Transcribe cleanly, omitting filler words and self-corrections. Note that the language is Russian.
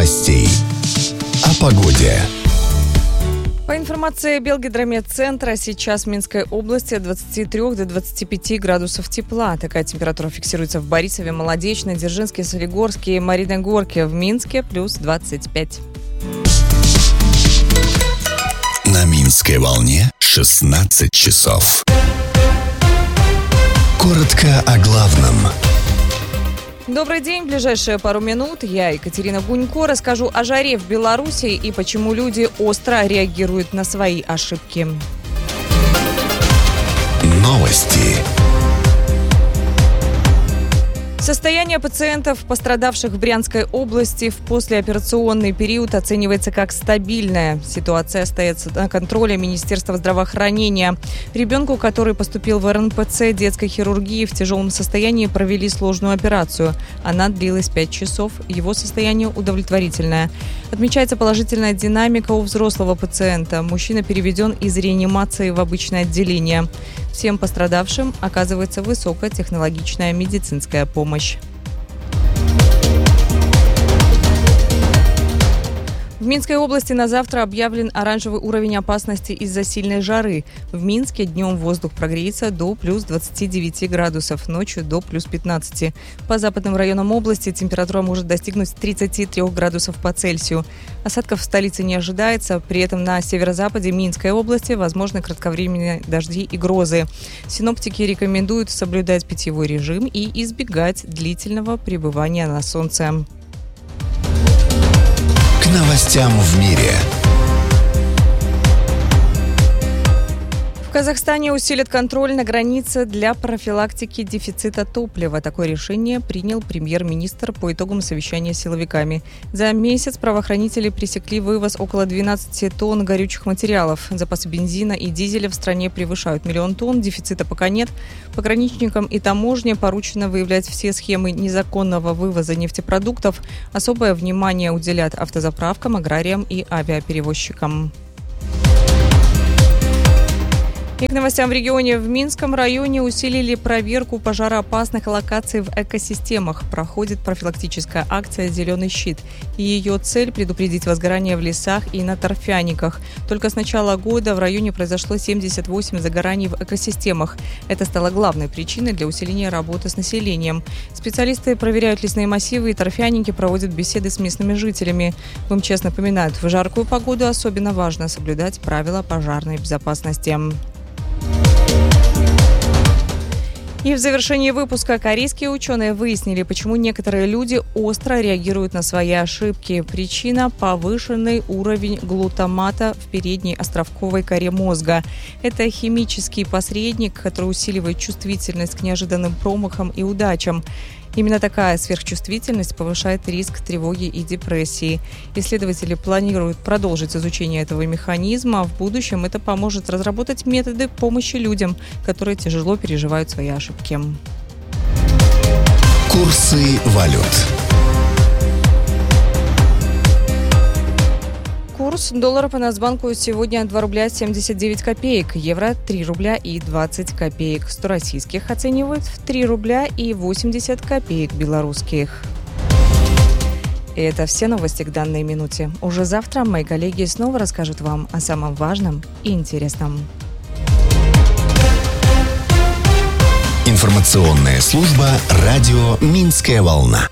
новостей. О погоде. По информации Белгидромедцентра, сейчас в Минской области от 23 до 25 градусов тепла. Такая температура фиксируется в Борисове, Молодечной, Дзержинске, Солигорске и Мариногорке. В Минске плюс 25. На Минской волне 16 часов. Коротко о главном. Добрый день. В ближайшие пару минут я, Екатерина Гунько, расскажу о жаре в Беларуси и почему люди остро реагируют на свои ошибки. Новости. Состояние пациентов, пострадавших в Брянской области в послеоперационный период, оценивается как стабильное. Ситуация остается на контроле Министерства здравоохранения. Ребенку, который поступил в РНПЦ детской хирургии, в тяжелом состоянии провели сложную операцию. Она длилась 5 часов. Его состояние удовлетворительное. Отмечается положительная динамика у взрослого пациента. Мужчина переведен из реанимации в обычное отделение. Всем пострадавшим оказывается высокотехнологичная медицинская помощь. В Минской области на завтра объявлен оранжевый уровень опасности из-за сильной жары. В Минске днем воздух прогреется до плюс 29 градусов, ночью до плюс 15. По западным районам области температура может достигнуть 33 градусов по Цельсию. Осадков в столице не ожидается, при этом на северо-западе Минской области возможны кратковременные дожди и грозы. Синоптики рекомендуют соблюдать питьевой режим и избегать длительного пребывания на солнце. К новостям в мире. В Казахстане усилят контроль на границе для профилактики дефицита топлива. Такое решение принял премьер-министр по итогам совещания с силовиками. За месяц правоохранители пресекли вывоз около 12 тонн горючих материалов. Запасы бензина и дизеля в стране превышают 1 миллион тонн, дефицита пока нет. Пограничникам и таможне поручено выявлять все схемы незаконного вывоза нефтепродуктов. Особое внимание уделят автозаправкам, аграриям и авиаперевозчикам. И к новостям в регионе. В Минском районе усилили проверку пожароопасных локаций в экосистемах. Проходит профилактическая акция «Зеленый щит». И ее цель – предупредить возгорание в лесах и на торфяниках. Только с начала года в районе произошло 78 загораний в экосистемах. Это стало главной причиной для усиления работы с населением. Специалисты проверяют лесные массивы и торфяники, проводят беседы с местными жителями. В МЧС напоминают, в жаркую погоду особенно важно соблюдать правила пожарной безопасности. И в завершении выпуска корейские ученые выяснили, почему некоторые люди остро реагируют на свои ошибки. Причина – повышенный уровень глутамата в передней островковой коре мозга. Это химический посредник, который усиливает чувствительность к неожиданным промахам и удачам. Именно такая сверхчувствительность повышает риск тревоги и депрессии. Исследователи планируют продолжить изучение этого механизма. В будущем это поможет разработать методы помощи людям, которые тяжело переживают свои ошибки. Курсы валют. Курс доллара по Нацбанку сегодня 2 рубля 79 копеек, евро 3 рубля и 20 копеек. 100 российских оценивают в 3 рубля и 80 копеек белорусских. И это все новости к данной минуте. Уже завтра мои коллеги снова расскажут вам о самом важном и интересном. Информационная служба «Радио Минская волна».